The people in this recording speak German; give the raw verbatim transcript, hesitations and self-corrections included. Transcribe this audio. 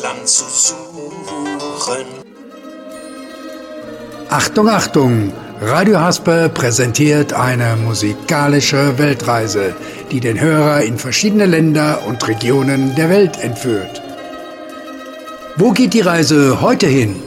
Land zu suchen. Achtung, Achtung! Radio Haspe präsentiert eine musikalische Weltreise, die den Hörer in verschiedene Länder und Regionen der Welt entführt. Wo geht die Reise heute hin?